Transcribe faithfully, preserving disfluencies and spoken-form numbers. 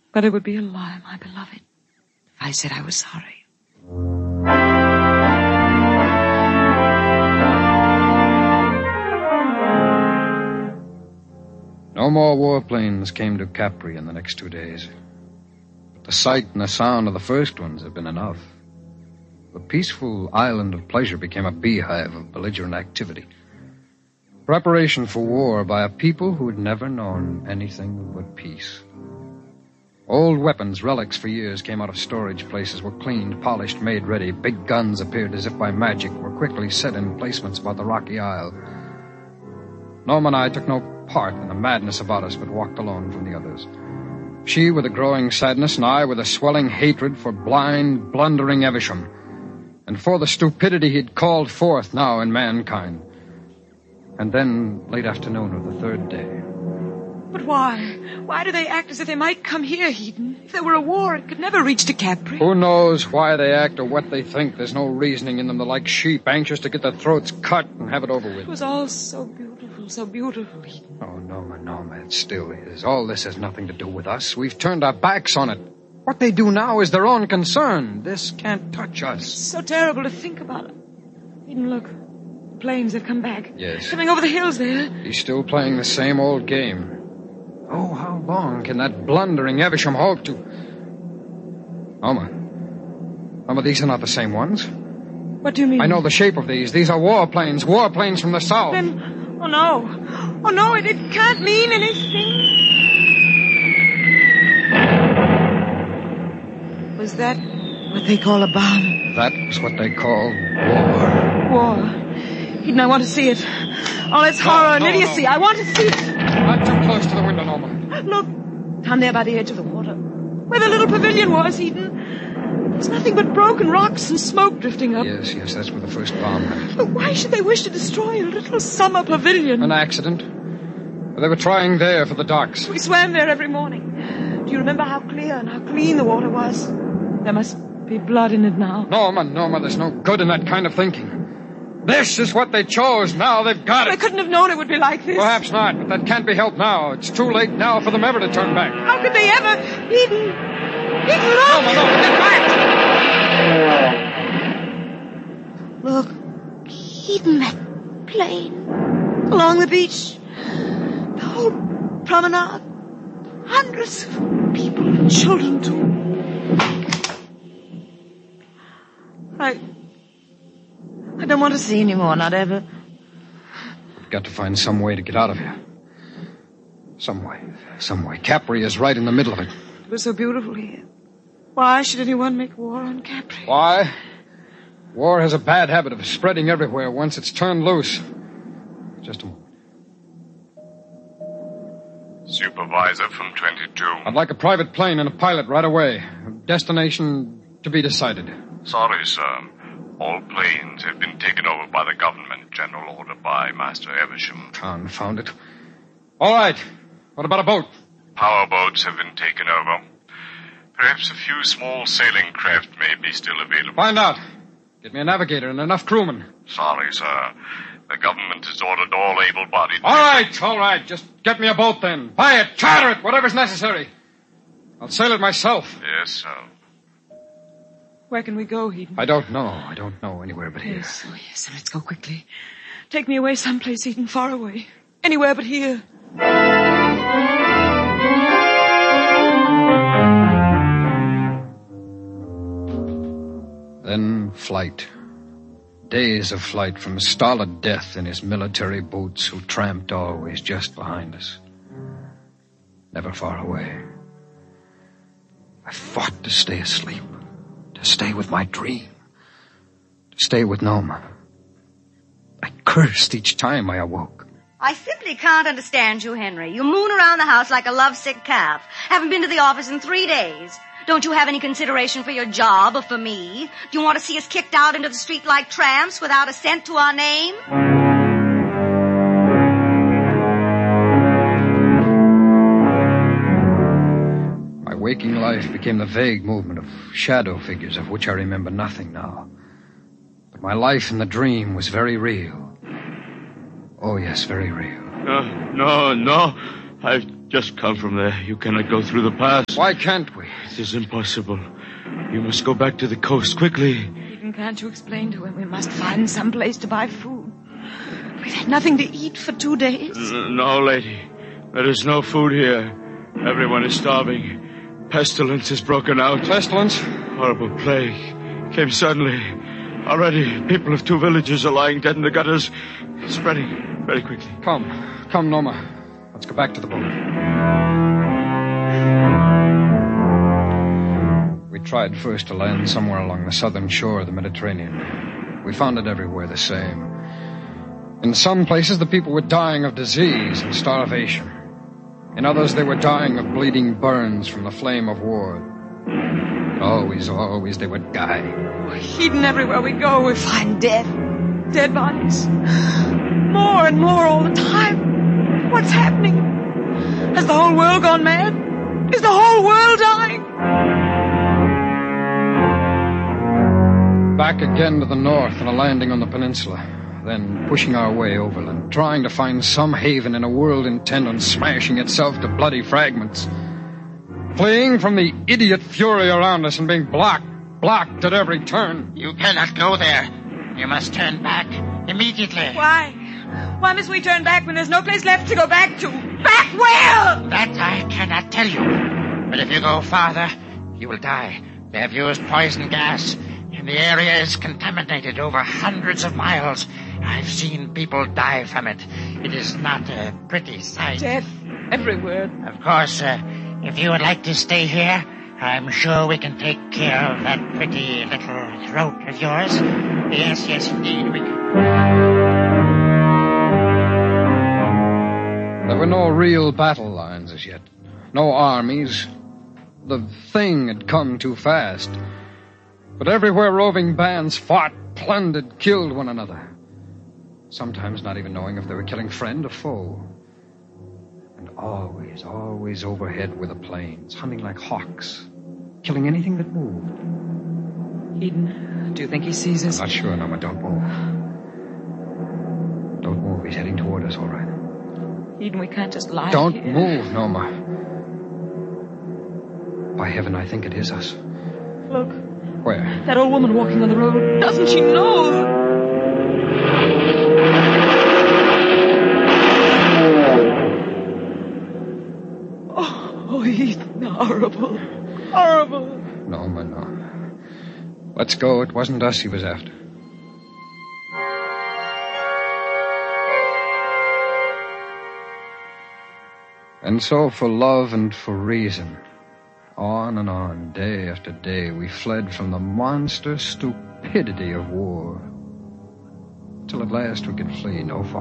But it would be a lie, my beloved, if I said I was sorry. No more warplanes came to Capri in the next two days. But the sight and the sound of the first ones had been enough. The peaceful island of pleasure became a beehive of belligerent activity. Preparation for war by a people who had never known anything but peace. Old weapons, relics for years, came out of storage places, were cleaned, polished, made ready. Big guns appeared as if by magic, were quickly set in placements about the rocky isle. Norma and I took no part in the madness about us, but walked alone from the others. She with a growing sadness, and I with a swelling hatred for blind, blundering Evesham, and for the stupidity he'd called forth now in mankind. And then, late afternoon of the third day. But why? Why do they act as if they might come here, Heaton? If there were a war, it could never reach to Capri. Who knows why they act or what they think? There's no reasoning in them. They're like sheep, anxious to get their throats cut and have it over with. It was all so beautiful, so beautiful, Heaton. Oh, Norma, Norma, it still is. All this has nothing to do with us. We've turned our backs on it. What they do now is their own concern. This can't touch us. It's so terrible to think about it. Heaton, look. The planes have come back. Yes. Coming over the hills there. He's still playing the same old game. Oh, how long can that blundering Evesham hope to... Norma. Norma, these are not the same ones. What do you mean? I know the shape of these. These are warplanes. Warplanes from the south. Then... Oh, no. Oh, no, it, it can't mean anything. Was that what they call a bomb? That was what they call war. War. Heaton, I want to see it. All its no, horror and no, idiocy. No. I want to see it. Not too close to the window, Norma. Look, down there by the edge of the water. Where the little pavilion was, Heaton. There's nothing but broken rocks and smoke drifting up. Yes, yes, that's where the first bomb went. But why should they wish to destroy a little summer pavilion? An accident. They were trying there for the docks. We swam there every morning. Do you remember how clear and how clean the water was? There must be blood in it now. Norma, Norma, there's no good in that kind of thinking. This is what they chose. Now they've got it. They couldn't have known it would be like this. Perhaps not, but that can't be helped now. It's too late now for them ever to turn back. How could they ever? Heaton! Heaton, look! Norma, Norma, get back! Look, Heaton, that plane. Along the beach. The whole promenade. Hundreds of people and children, too. I... I don't want to see any more, not ever. We've got to find some way to get out of here. Some way. Some way. Capri is right in the middle of it. It was so beautiful here. Why should anyone make war on Capri? Why? War has a bad habit of spreading everywhere once it's turned loose. Just a moment. Supervisor from twenty-two. I'd like a private plane and a pilot right away. Destination to be decided. Sorry, sir. All planes have been taken over by the government. General order by Master Evesham. Confound it. All right. What about a boat? Power boats have been taken over. Perhaps a few small sailing craft may be still available. Find out. Get me a navigator and enough crewmen. Sorry, sir. The government has ordered all able-bodied... All right, all right. Just get me a boat then. Buy it, charter it, whatever's necessary. I'll sail it myself. Yes, sir. Where can we go, Heaton? I don't know. I don't know anywhere but here. Yes, oh yes, and let's go quickly. Take me away someplace, Heaton, far away. Anywhere but here. Then flight. Days of flight from stolid death in his military boots who tramped always just behind us. Never far away. I fought to stay asleep. To stay with my dream. To stay with Norma. I cursed each time I awoke. I simply can't understand you, Henry. You moon around the house like a lovesick calf. Haven't been to the office in three days. Don't you have any consideration for your job or for me? Do you want to see us kicked out into the street like tramps without a cent to our name? My waking life became the vague movement of shadow figures of which I remember nothing now. But my life in the dream was very real. Oh, yes, very real. No, no, no. I've Just come from there. You cannot go through the pass. Why can't we? It is impossible. You must go back to the coast quickly. Eden, can't you explain to him we must find some place to buy food? We've had nothing to eat for two days. N- no, lady. There is no food here. Everyone is starving. Pestilence has broken out. Pestilence? Horrible plague. Came suddenly. Already, people of two villages are lying dead in the gutters. Spreading very quickly. Come. Come, Noma. Let's go back to the boat. We tried first to land somewhere along the southern shore of the Mediterranean. We found it everywhere the same. In some places, the people were dying of disease and starvation. In others, they were dying of bleeding burns from the flame of war. But always, always, they would die. Eden, everywhere we go, we find death. Dead bodies. More and more all the time. What's happening? Has the whole world gone mad? Is the whole world dying? Back again to the north and a landing on the peninsula. Then pushing our way overland, trying to find some haven in a world intent on smashing itself to bloody fragments. Fleeing from the idiot fury around us and being blocked, blocked at every turn. You cannot go there. You must turn back immediately. Why? Why must we turn back when there's no place left to go back to? Back where? That I cannot tell you. But if you go farther, you will die. They have used poison gas, and the area is contaminated over hundreds of miles. I've seen people die from it. It is not a pretty sight. Death everywhere. Of course, uh, if you would like to stay here, I'm sure we can take care of that pretty little throat of yours. Yes, yes, indeed, we can. There were no real battle lines as yet. No armies. The thing had come too fast. But everywhere roving bands fought, plundered, killed one another. Sometimes not even knowing if they were killing friend or foe. And always, always overhead were the planes, hunting like hawks, killing anything that moved. Eden, do you think he sees us? I'm not sure, Noma. Don't move. Don't move. He's heading toward us, all right. Eden, we can't just lie Don't here. move, Noma. By heaven, I think it is us. Look, Where? that old woman walking on the road. Doesn't she know? Oh, oh, Eden, horrible. Horrible. Noma, no. Let's go. It wasn't us he was after. And so, for love and for reason, on and on, day after day, we fled from the monster stupidity of war. Till at last we could flee no farther.